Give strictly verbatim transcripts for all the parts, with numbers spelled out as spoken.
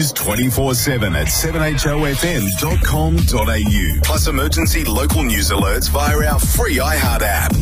twenty-four seven at seven H O F M dot com dot A U. Plus emergency local news alerts via our free iHeart app.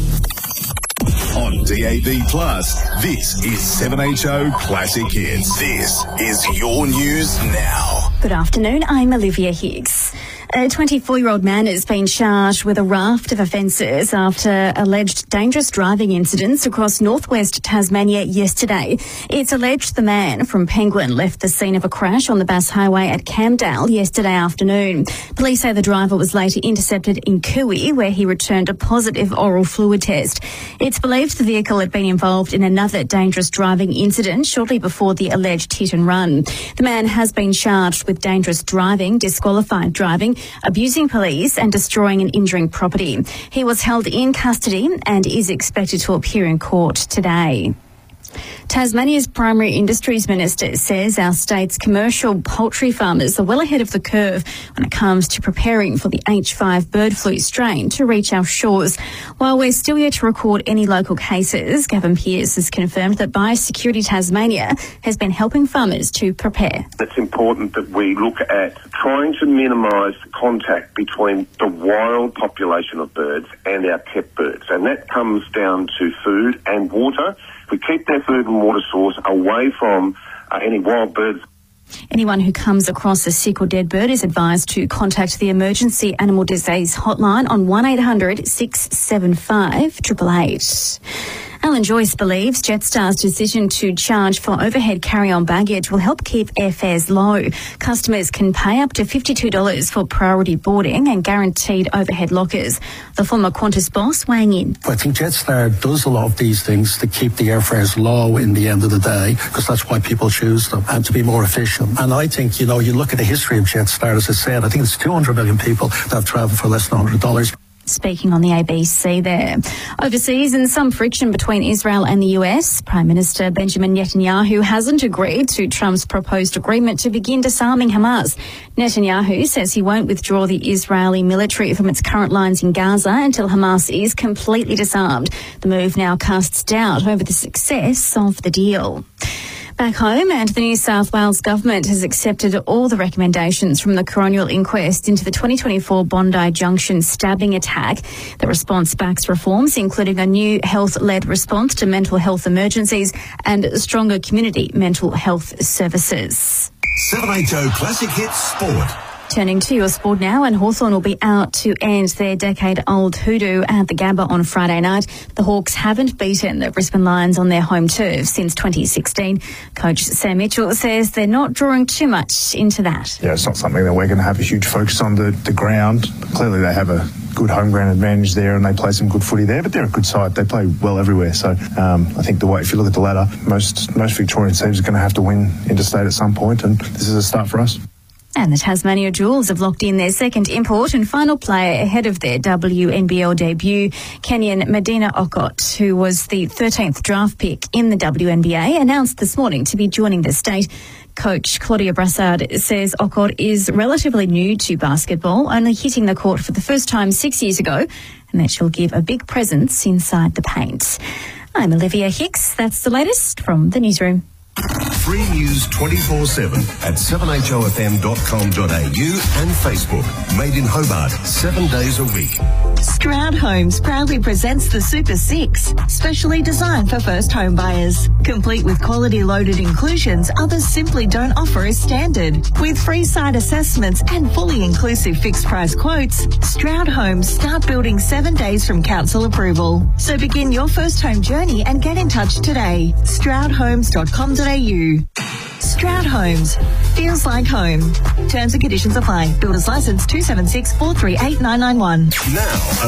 On D A B Plus, this is seven H O Classic Hits. This is your news now. Good afternoon, I'm Olivia Higgs. A twenty-four-year-old man has been charged with a raft of offences after alleged dangerous driving incidents across northwest Tasmania yesterday. It's alleged the man from Penguin left the scene of a crash on the Bass Highway at Camdale yesterday afternoon. Police say the driver was later intercepted in Cooey, where he returned a positive oral fluid test. It's believed the vehicle had been involved in another dangerous driving incident shortly before the alleged hit and run. The man has been charged with dangerous driving, disqualified driving, abusing police and destroying and injuring property. He was held in custody and is expected to appear in court today. Tasmania's Primary Industries Minister says our state's commercial poultry farmers are well ahead of the curve when it comes to preparing for the H five bird flu strain to reach our shores. While we're still yet to record any local cases, Gavin Pearce has confirmed that Biosecurity Tasmania has been helping farmers to prepare. It's important that we look at trying to minimise contact between the wild population of birds and our kept birds, and that comes down to food and water. We keep their food and water source away from uh, any wild birds. Anyone who comes across a sick or dead bird is advised to contact the Emergency Animal Disease Hotline on one eight hundred six seven five eight eight eight. Alan Joyce believes Jetstar's decision to charge for overhead carry-on baggage will help keep airfares low. Customers can pay up to fifty-two dollars for priority boarding and guaranteed overhead lockers. The former Qantas boss weighing in. I think Jetstar does a lot of these things to keep the airfares low in the end of the day, because that's why people choose them, and to be more efficient. And I think, you know, you look at the history of Jetstar, as I said, I think it's two hundred million people that have travelled for less than one hundred dollars. Speaking on the A B C there. Overseas, and some friction between Israel and the U S, Prime Minister Benjamin Netanyahu hasn't agreed to Trump's proposed agreement to begin disarming Hamas. Netanyahu says he won't withdraw the Israeli military from its current lines in Gaza until Hamas is completely disarmed. The move now casts doubt over the success of the deal. Back home, and the New South Wales government has accepted all the recommendations from the coronial inquest into the twenty twenty-four Bondi Junction stabbing attack. The response backs reforms, including a new health-led response to mental health emergencies and stronger community mental health services. seven H O Classic Hits Sport. Turning to your sport now, and Hawthorn will be out to end their decade-old hoodoo at the Gabba on Friday night. The Hawks haven't beaten the Brisbane Lions on their home turf since twenty sixteen. Coach Sam Mitchell says they're not drawing too much into that. Yeah, it's not something that we're going to have a huge focus on the, the ground. Clearly they have a good home ground advantage there, and they play some good footy there, but they're a good side. They play well everywhere. So um, I think the way, if you look at the ladder, most, most Victorian teams are going to have to win interstate at some point, and this is a start for us. And the Tasmania Jewels have locked in their second import and final player ahead of their W N B L debut. Kenyan Medina Okot, who was the thirteenth draft pick in the W N B A, announced this morning to be joining the state. Coach Claudia Brassard says Okot is relatively new to basketball, only hitting the court for the first time six years ago, and that she'll give a big presence inside the paint. I'm Olivia Hicks. That's the latest from the newsroom. Free news twenty-four seven at seven H O F M dot com dot A U and Facebook. Made in Hobart, seven days a week. Stroud Homes proudly presents the Super Six, specially designed for first home buyers. Complete with quality loaded inclusions others simply don't offer as standard. With free site assessments and fully inclusive fixed price quotes, Stroud Homes start building seven days from council approval. So begin your first home journey and get in touch today. stroud homes dot com dot A U. Stroud Homes. Feels like home. Terms and conditions apply. Builders license two seven six four three eight nine nine one. Now,